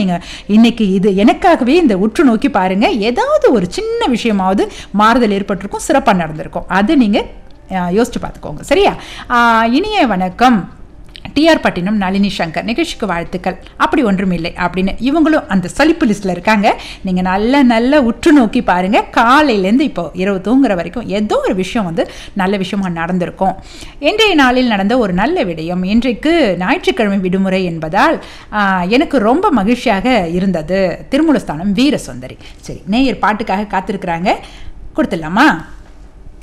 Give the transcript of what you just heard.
நீங்கள் இன்னைக்கு இது எனக்காகவே இந்த உற்று நோக்கி பாருங்கள், ஏதாவது ஒரு சின்ன விஷயமாவது மாறுதல் ஏற்பட்டிருக்கும், சிறப்பாக நடந்திருக்கும். அதை நீங்கள் யோசிச்சு பார்த்துக்கோங்க. சரியா? இனிய வணக்கம் டிஆர் பட்டினம் நளினி சங்கர், நிகழ்ச்சிக்கு வாழ்த்துக்கள். அப்படி ஒன்றும் இல்லை அப்படின்னு இவங்களும் அந்த சலிப்பு லிஸ்ட்டில் இருக்காங்க. நீங்கள் நல்ல உற்று நோக்கி பாருங்கள். காலையிலேருந்து இப்போ இரவு தூங்குற வரைக்கும் ஏதோ ஒரு விஷயம் நல்ல விஷயமாக நடந்திருக்கும். இன்றைய நாளில் நடந்த ஒரு நல்ல விடயம், இன்றைக்கு ஞாயிற்றுக்கிழமை விடுமுறை என்பதால் எனக்கு ரொம்ப மகிழ்ச்சியாக இருந்தது. திருமூலஸ்தானம் வீர சுந்தரி. சரி, நேயர் பாட்டுக்காக காத்திருக்கிறாங்க, கொடுத்துடலாமா?